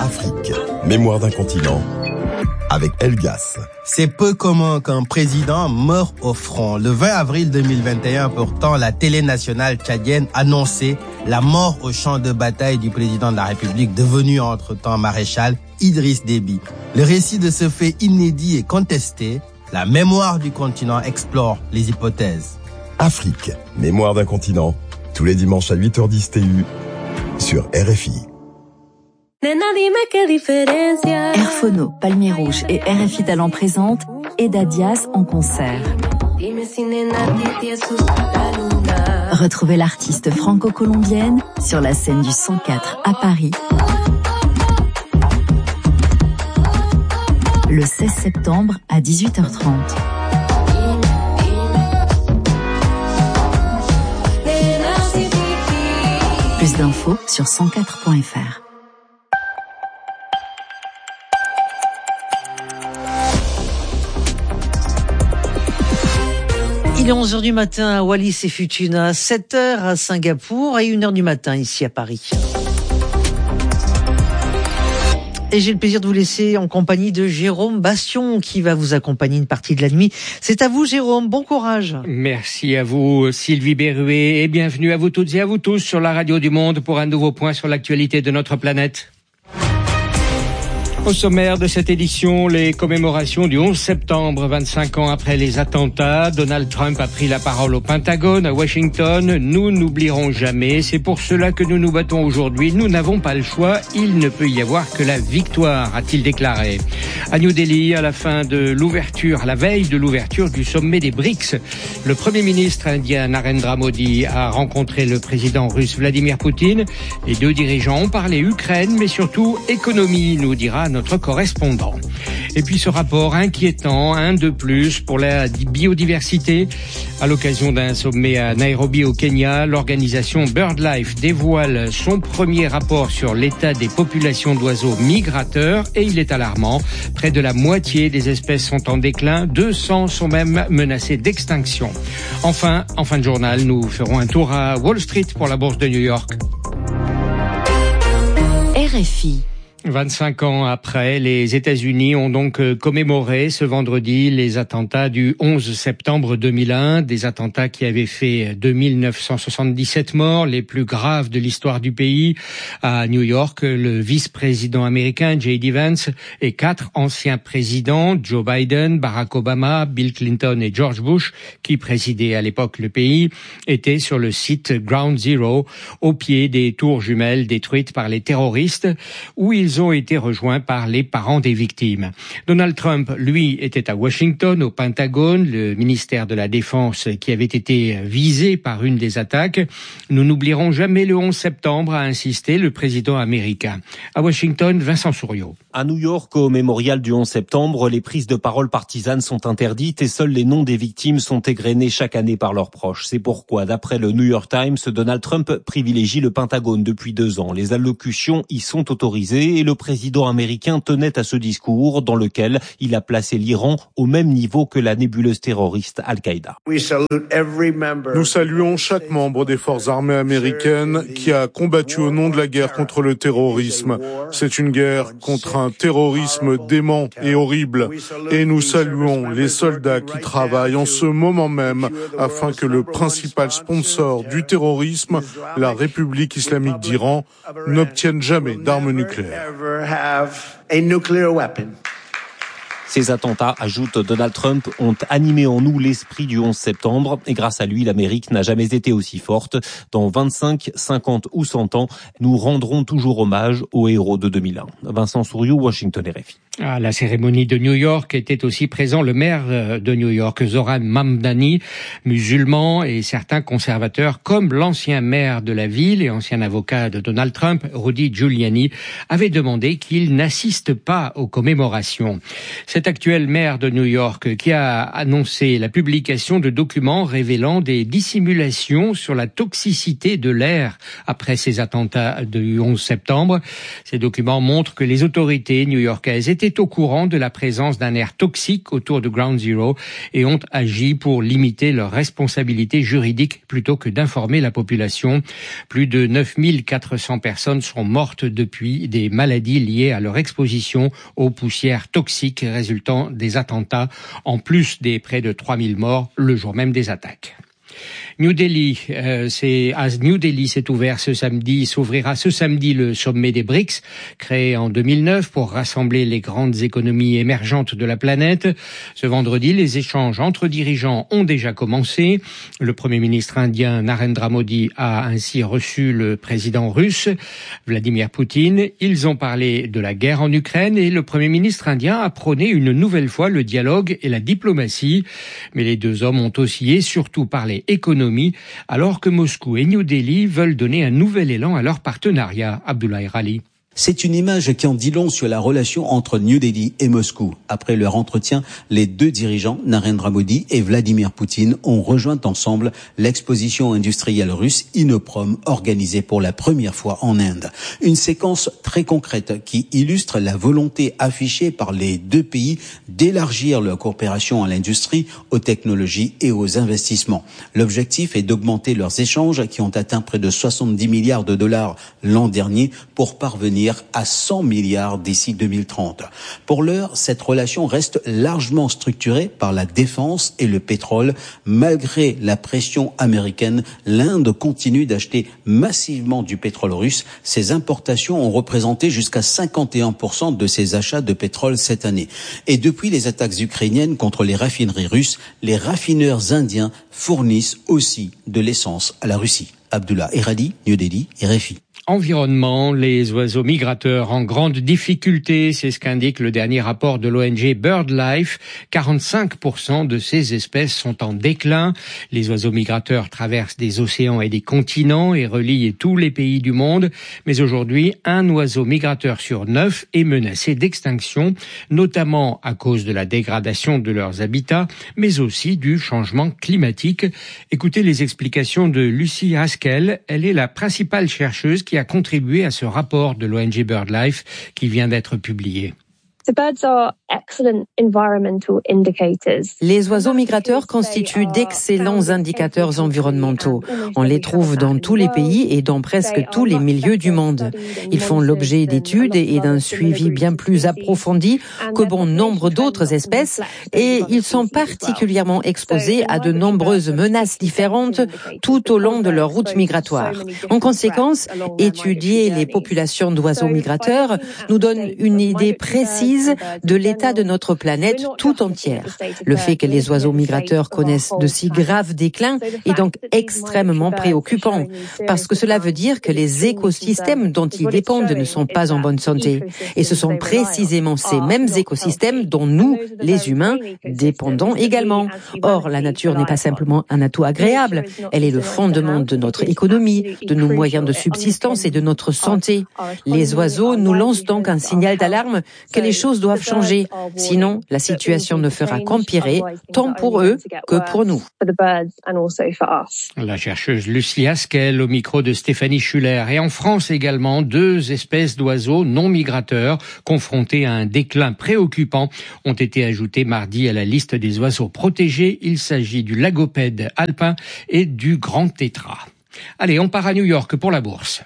Afrique, mémoire d'un continent, avec Elgas. C'est peu commun qu'un président meure au front. Le 20 avril 2021, pourtant, la télé nationale tchadienne annonçait la mort au champ de bataille du président de la République, devenu entre-temps maréchal Idriss Déby. Le récit de ce fait inédit et contesté, la mémoire du continent explore les hypothèses. Afrique, mémoire d'un continent, tous les dimanches à 8h10 TU sur RFI. Airphono, Palmier Rouge et RFI Talent présentent Eda Diaz en concert. Retrouvez l'artiste franco-colombienne sur la scène du 104 à Paris le 16 septembre à 18h30. Plus d'infos sur 104.fr. Il est 11h du matin à Wallis et Futuna, 7h à Singapour et 1h du matin ici à Paris. Et j'ai le plaisir de vous laisser en compagnie de Jérôme Bastion qui va vous accompagner une partie de la nuit. C'est à vous Jérôme, bon courage. Merci à vous Sylvie Berruet et bienvenue à vous toutes et à vous tous sur la radio du Monde pour un nouveau point sur l'actualité de notre planète. Au sommaire de cette édition, les commémorations du 11 septembre, 25 ans après les attentats. Donald Trump a pris la parole au Pentagone, à Washington. Nous n'oublierons jamais. C'est pour cela que nous nous battons aujourd'hui. Nous n'avons pas le choix. Il ne peut y avoir que la victoire, a-t-il déclaré. À New Delhi, à la veille de l'ouverture du sommet des BRICS, le Premier ministre indien Narendra Modi a rencontré le président russe Vladimir Poutine. Les deux dirigeants ont parlé Ukraine, mais surtout économie, nous dira notre correspondant. Et puis ce rapport inquiétant, un de plus pour la biodiversité. À l'occasion d'un sommet à Nairobi au Kenya, l'organisation BirdLife dévoile son premier rapport sur l'état des populations d'oiseaux migrateurs et il est alarmant. Près de la moitié des espèces sont en déclin, 200 sont même menacées d'extinction. Enfin, en fin de journal, nous ferons un tour à Wall Street pour la bourse de New York. RFI. 25 ans après, les États-Unis ont donc commémoré ce vendredi les attentats du 11 septembre 2001, des attentats qui avaient fait 2977 morts, les plus graves de l'histoire du pays. À New York, le vice-président américain J.D. Vance et 4 anciens présidents, Joe Biden, Barack Obama, Bill Clinton et George Bush, qui présidaient à l'époque le pays, étaient sur le site Ground Zero, au pied des tours jumelles détruites par les terroristes, où ils ont été rejoints par les parents des victimes. Donald Trump, lui, était à Washington, au Pentagone, le ministère de la Défense qui avait été visé par une des attaques. Nous n'oublierons jamais le 11 septembre, a insisté le président américain. À Washington, Vincent Souriau. À New York, au mémorial du 11 septembre, les prises de parole partisanes sont interdites et seuls les noms des victimes sont égrenés chaque année par leurs proches. C'est pourquoi, d'après le New York Times, Donald Trump privilégie le Pentagone depuis 2 ans. Les allocutions y sont autorisées et le président américain tenait à ce discours dans lequel il a placé l'Iran au même niveau que la nébuleuse terroriste Al-Qaïda. Nous saluons chaque membre des forces armées américaines qui a combattu au nom de la guerre contre le terrorisme. C'est une guerre contre un terrorisme dément et horrible. Et nous saluons les soldats qui travaillent en ce moment même afin que le principal sponsor du terrorisme, la République islamique d'Iran, n'obtienne jamais d'armes nucléaires. Ces attentats, ajoute Donald Trump, ont animé en nous l'esprit du 11 septembre et grâce à lui, l'Amérique n'a jamais été aussi forte. Dans 25, 50 ou 100 ans, nous rendrons toujours hommage aux héros de 2001. Vincent Souriau, Washington RFI. À la cérémonie de New York était aussi présent le maire de New York, Zoran Mamdani, musulman et certains conservateurs comme l'ancien maire de la ville et ancien avocat de Donald Trump, Rudy Giuliani, avaient demandé qu'il n'assiste pas aux commémorations. Cet actuel maire de New York qui a annoncé la publication de documents révélant des dissimulations sur la toxicité de l'air après ces attentats du 11 septembre. Ces documents montrent que les autorités new-yorkaises étaient étaient au courant de la présence d'un air toxique autour de Ground Zero et ont agi pour limiter leurs responsabilités juridiques plutôt que d'informer la population. Plus de 9400 personnes sont mortes depuis des maladies liées à leur exposition aux poussières toxiques résultant des attentats, en plus des près de 3000 morts le jour même des attaques. New Delhi, s'ouvrira ce samedi le sommet des BRICS, créé en 2009 pour rassembler les grandes économies émergentes de la planète. Ce vendredi, les échanges entre dirigeants ont déjà commencé. Le Premier ministre indien Narendra Modi a ainsi reçu le président russe Vladimir Poutine. Ils ont parlé de la guerre en Ukraine et le Premier ministre indien a prôné une nouvelle fois le dialogue et la diplomatie. Mais les deux hommes ont aussi et surtout parlé économie, alors que Moscou et New Delhi veulent donner un nouvel élan à leur partenariat. Abdoulaye Rali. C'est une image qui en dit long sur la relation entre New Delhi et Moscou. Après leur entretien, les deux dirigeants, Narendra Modi et Vladimir Poutine, ont rejoint ensemble l'exposition industrielle russe Inoprom, organisée pour la première fois en Inde. Une séquence très concrète qui illustre la volonté affichée par les deux pays d'élargir leur coopération à l'industrie, aux technologies et aux investissements. L'objectif est d'augmenter leurs échanges qui ont atteint près de 70 milliards de dollars l'an dernier pour parvenir à 100 milliards d'ici 2030. Pour l'heure, cette relation reste largement structurée par la défense et le pétrole. Malgré la pression américaine, l'Inde continue d'acheter massivement du pétrole russe. Ses importations ont représenté jusqu'à 51% de ses achats de pétrole cette année. Et depuis les attaques ukrainiennes contre les raffineries russes, les raffineurs indiens fournissent aussi de l'essence à la Russie. Abdullah Eradi, New Delhi, RFI. Environnement, les oiseaux migrateurs en grande difficulté, c'est ce qu'indique le dernier rapport de l'ONG BirdLife. 45% de ces espèces sont en déclin. Les oiseaux migrateurs traversent des océans et des continents et relient tous les pays du monde. Mais aujourd'hui, un oiseau migrateur sur 9 est menacé d'extinction, notamment à cause de la dégradation de leurs habitats, mais aussi du changement climatique. Écoutez les explications de Lucy Haskell. Elle est la principale chercheuse qui a contribué à ce rapport de l'ONG BirdLife qui vient d'être publié. Les oiseaux migrateurs constituent d'excellents indicateurs environnementaux. On les trouve dans tous les pays et dans presque tous les milieux du monde. Ils font l'objet d'études et d'un suivi bien plus approfondi que bon nombre d'autres espèces et ils sont particulièrement exposés à de nombreuses menaces différentes tout au long de leur route migratoire. En conséquence, étudier les populations d'oiseaux migrateurs nous donne une idée précise de l'état de notre planète tout entière. Le fait que les oiseaux migrateurs connaissent de si graves déclins est donc extrêmement préoccupant, parce que cela veut dire que les écosystèmes dont ils dépendent ne sont pas en bonne santé. Et ce sont précisément ces mêmes écosystèmes dont nous, les humains, dépendons également. Or, la nature n'est pas simplement un atout agréable, elle est le fondement de notre économie, de nos moyens de subsistance et de notre santé. Les oiseaux nous lancent donc un signal d'alarme que les choses doivent changer. Sinon, la situation ne fera qu'empirer, tant pour eux que pour nous. La chercheuse Lucy Haskell au micro de Stéphanie Schuller. Et en France également, 2 espèces d'oiseaux non migrateurs confrontés à un déclin préoccupant ont été ajoutées mardi à la liste des oiseaux protégés. Il s'agit du lagopède alpin et du grand tétras. Allez, on part à New York pour la bourse.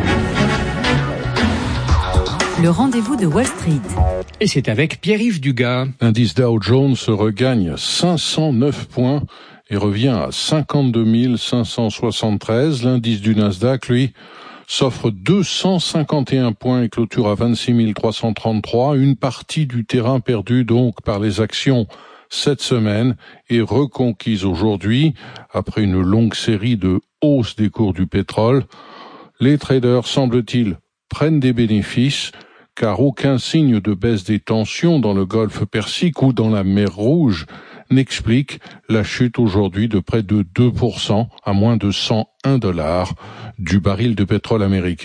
Le rendez-vous de Wall Street. Et c'est avec Pierre-Yves Dugas. L'indice Dow Jones regagne 509 points et revient à 52 573. L'indice du Nasdaq, lui, s'offre 251 points et clôture à 26 333. Une partie du terrain perdu donc par les actions cette semaine est reconquise aujourd'hui après une longue série de hausses des cours du pétrole. Les traders, semble-t-il, prennent des bénéfices, car aucun signe de baisse des tensions dans le golfe Persique ou dans la mer Rouge n'explique la chute aujourd'hui de près de 2% à moins de $101 du baril de pétrole américain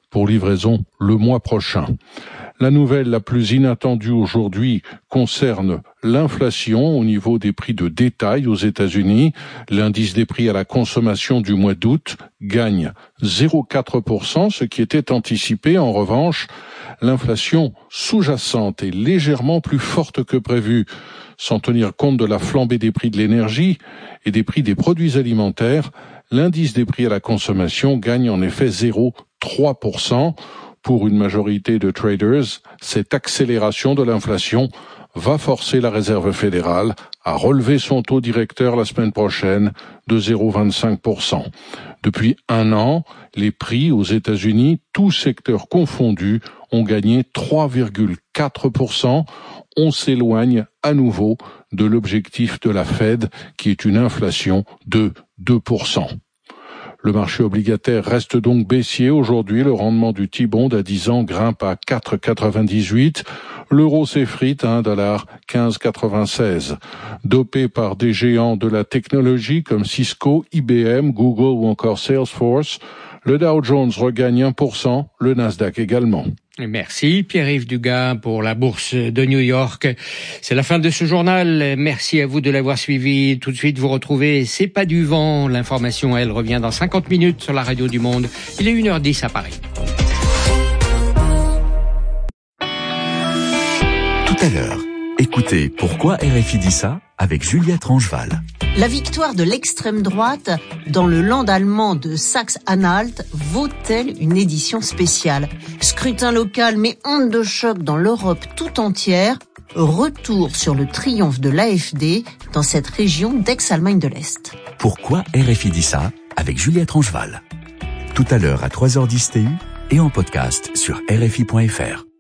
pour livraison le mois prochain. La nouvelle la plus inattendue aujourd'hui concerne l'inflation au niveau des prix de détail aux États-Unis. L'indice des prix à la consommation du mois d'août gagne 0,4%, ce qui était anticipé. En revanche, l'inflation sous-jacente est légèrement plus forte que prévu. Sans tenir compte de la flambée des prix de l'énergie et des prix des produits alimentaires, l'indice des prix à la consommation gagne en effet 0,3%. Pour une majorité de traders, cette accélération de l'inflation va forcer la Réserve fédérale à relever son taux directeur la semaine prochaine de 0,25%. Depuis un an, les prix aux États-Unis, tous secteurs confondus, ont gagné 3,4%. On s'éloigne à nouveau de l'objectif de la Fed, qui est une inflation de 2%. Le marché obligataire reste donc baissier. Aujourd'hui, le rendement du T-bond à 10 ans grimpe à 4,98. L'euro s'effrite à $1,1596. Dopé par des géants de la technologie comme Cisco, IBM, Google ou encore Salesforce, le Dow Jones regagne 1%, le Nasdaq également. Merci Pierre-Yves Dugas pour la bourse de New York. C'est la fin de ce journal. Merci à vous de l'avoir suivi. Tout de suite, vous retrouvez C'est pas du vent. L'information, elle, revient dans 50 minutes sur la radio du Monde. Il est 1h10 à Paris. Tout à l'heure, écoutez Pourquoi RFI dit ça avec Juliette Rangeval. La victoire de l'extrême droite dans le land allemand de Saxe-Anhalt vaut-elle une édition spéciale ? Scrutin local mais onde de choc dans l'Europe tout entière. Retour sur le triomphe de l'AfD dans cette région d'ex-Allemagne de l'Est. Pourquoi RFI dit ça avec Juliette Rangeval. Tout à l'heure à 3h10 TU et en podcast sur RFI.fr.